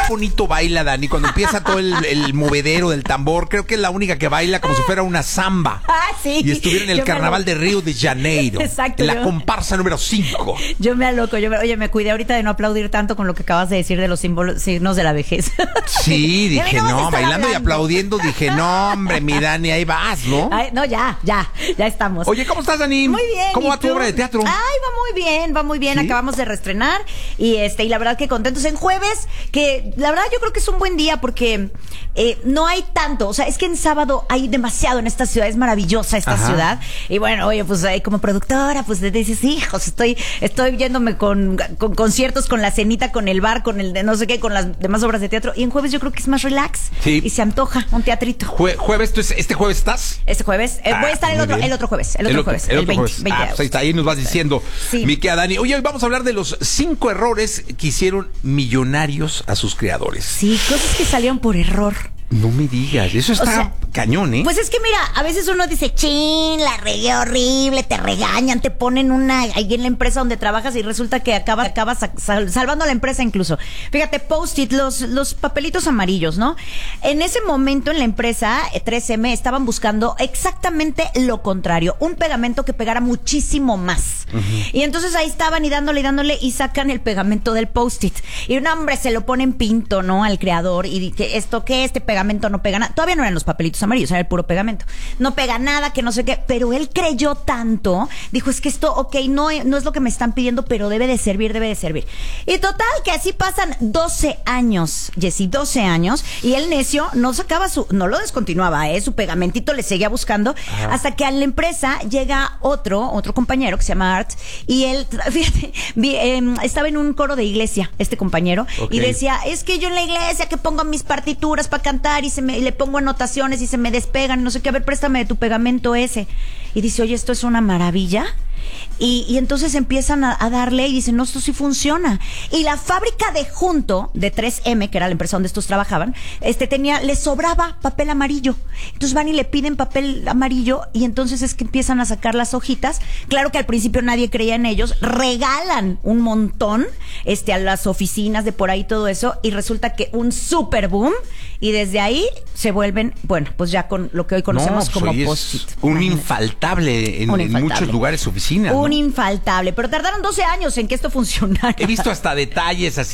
bonito baila, Dani, cuando empieza todo el movedero del tambor. Creo que es la única que baila como si fuera una samba. Sí. Y estuviera en el carnaval de Río de Janeiro. Exacto. En la comparsa número 5. Yo me aloco. Oye, me cuidé ahorita de no aplaudir tanto con lo que acabas de decir de los signos de la vejez. Sí, dije, no, bailando hablando. y aplaudiendo, dije, no, hombre, mi Dani, ahí vas, ¿no? Ay, no, ya estamos. Oye, ¿cómo estás, Dani? Muy bien. ¿Cómo ¿y va tu tú? obra de teatro? Ay, va muy bien. ¿Sí? Acabamos de reestrenar y la verdad que contentos en jueves, que la verdad yo creo que es un buen día porque no hay tanto, o sea, es que en sábado hay demasiado en esta ciudad, es maravillosa esta ciudad. Y bueno, oye, pues como productora, pues te dices, hijos, estoy yéndome con conciertos, con la cenita, con el bar, con el de no sé qué, con las demás obras de teatro. Y en jueves yo creo que es más relax. Sí. Y se antoja un teatrito. Jueves, ¿este jueves estás? Este jueves. Voy a estar el otro jueves. El otro jueves. El 20 pues ahí está, ahí nos vas diciendo, sí. Mi querida Dani. Oye, hoy vamos a hablar de los 5 errores que hicieron millonarios a sus creadores. Sí, cosas que salieron por error. No me digas, eso está cañón, ¿eh? Pues es que mira, a veces uno dice, chin, la regué horrible, te regañan, te ponen ahí en la empresa donde trabajas y resulta que acabas salvando a la empresa incluso. Fíjate, Post-it, los papelitos amarillos, ¿no? En ese momento en la empresa 3M estaban buscando exactamente lo contrario, un pegamento que pegara muchísimo más. Y entonces ahí estaban y dándole y sacan el pegamento del Post-it. Y un hombre se lo ponen pinto, ¿no? Al creador y que esto que este pegamento no pega nada. Todavía no eran los papelitos amarillos, era el puro pegamento. No pega nada, que no sé qué. Pero él creyó tanto, dijo, es que esto, no es lo que me están pidiendo, pero debe de servir. Y total, que así pasan 12 años, Jessy, 12 años, y el necio no lo descontinuaba, su pegamentito le seguía buscando, hasta que a la empresa llega otro compañero que se llama Art, y él, fíjate, estaba en un coro de iglesia, este compañero, y decía, es que yo en la iglesia que pongo mis partituras para cantar, y le pongo anotaciones y se me despegan, no sé qué, a ver, préstame de tu pegamento ese. Y dice, oye, esto es una maravilla. Y entonces empiezan a darle y dicen, no, esto sí funciona. Y la fábrica de junto de 3M, que era la empresa donde estos trabajaban, les sobraba papel amarillo. Entonces van y le piden papel amarillo y entonces es que empiezan a sacar las hojitas. Claro que al principio nadie creía en ellos, regalan un montón a las oficinas de por ahí, todo eso, y resulta que un super boom, y desde ahí se vuelven, bueno, pues ya con lo que hoy conocemos como Post-it. Un infaltable en muchos lugares, oficinas. Un infaltable, pero tardaron 12 años en que esto funcionara. He visto hasta detalles así.